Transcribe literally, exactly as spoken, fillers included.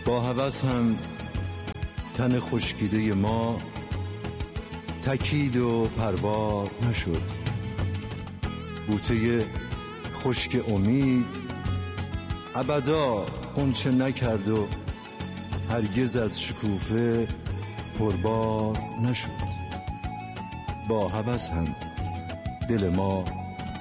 با هوس هم تن خشکیده ما تکید و پربار نشد. بوته خشک امید ابدا غنچه نکرد و هرگز از شکوفه پربار نشد. با هوس هم دل ما